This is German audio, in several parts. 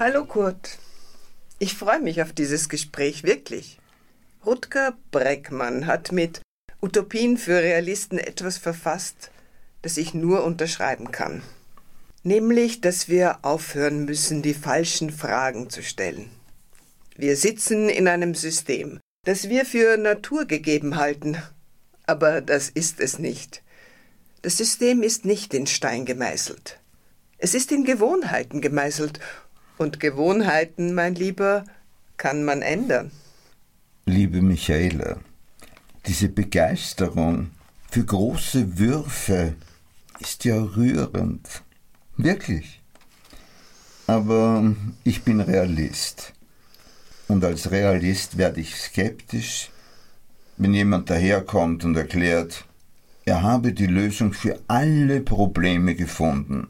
Hallo Kurt. Ich freue mich auf dieses Gespräch, wirklich. Rutger Bregmann hat mit Utopien für Realisten etwas verfasst, das ich nur unterschreiben kann. Nämlich, dass wir aufhören müssen, die falschen Fragen zu stellen. Wir sitzen in einem System, das wir für naturgegeben halten. Aber das ist es nicht. Das System ist nicht in Stein gemeißelt. Es ist in Gewohnheiten gemeißelt. Und Gewohnheiten, mein Lieber, kann man ändern. Liebe Michaela, diese Begeisterung für große Würfe ist ja rührend. Wirklich. Aber ich bin Realist. Und als Realist werde ich skeptisch, wenn jemand daherkommt und erklärt, er habe die Lösung für alle Probleme gefunden.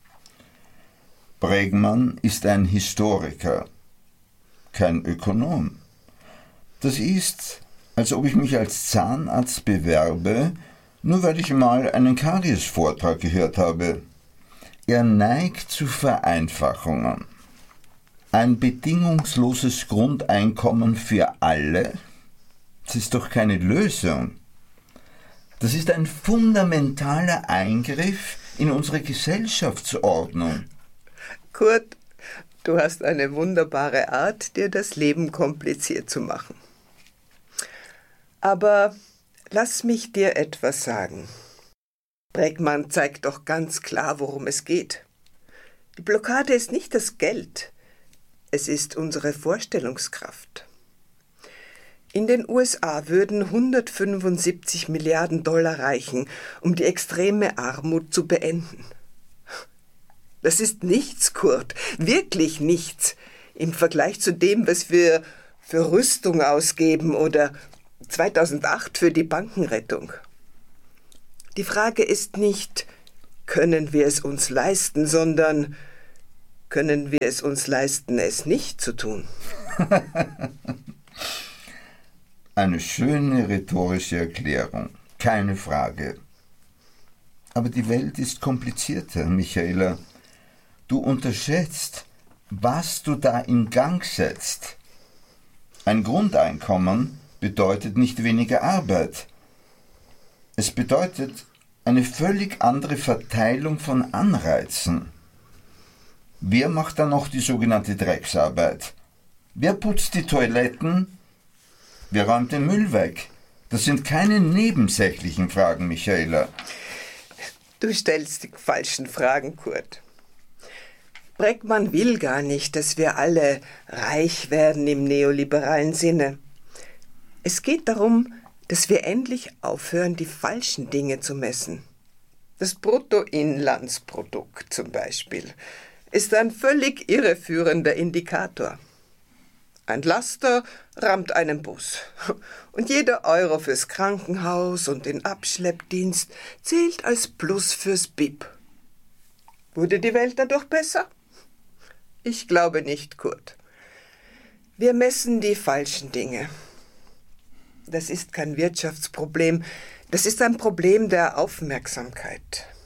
Bregmann ist ein Historiker, kein Ökonom. Das ist, als ob ich mich als Zahnarzt bewerbe, nur weil ich mal einen Karies-Vortrag gehört habe. Er neigt zu Vereinfachungen. Ein bedingungsloses Grundeinkommen für alle? Das ist doch keine Lösung. Das ist ein fundamentaler Eingriff in unsere Gesellschaftsordnung. Kurt, du hast eine wunderbare Art, dir das Leben kompliziert zu machen. Aber lass mich dir etwas sagen. Bregmann zeigt doch ganz klar, worum es geht. Die Blockade ist nicht das Geld, es ist unsere Vorstellungskraft. In den USA würden 175 Milliarden Dollar reichen, um die extreme Armut zu beenden. Das ist nichts, Kurt, wirklich nichts, im Vergleich zu dem, was wir für Rüstung ausgeben oder 2008 für die Bankenrettung. Die Frage ist nicht, können wir es uns leisten, sondern können wir es uns leisten, es nicht zu tun? Eine schöne rhetorische Erklärung, keine Frage. Aber die Welt ist komplizierter, Michaela. Du unterschätzt, was du da in Gang setzt. Ein Grundeinkommen bedeutet nicht weniger Arbeit. Es bedeutet eine völlig andere Verteilung von Anreizen. Wer macht dann noch die sogenannte Drecksarbeit? Wer putzt die Toiletten? Wer räumt den Müll weg? Das sind keine nebensächlichen Fragen, Michaela. Du stellst die falschen Fragen, Kurt. Bregmann will gar nicht, dass wir alle reich werden im neoliberalen Sinne. Es geht darum, dass wir endlich aufhören, die falschen Dinge zu messen. Das Bruttoinlandsprodukt zum Beispiel ist ein völlig irreführender Indikator. Ein Laster rammt einen Bus und jeder Euro fürs Krankenhaus und den Abschleppdienst zählt als Plus fürs BIP. Wurde die Welt dadurch besser? Ich glaube nicht, Kurt. Wir messen die falschen Dinge. Das ist kein Wirtschaftsproblem, das ist ein Problem der Aufmerksamkeit.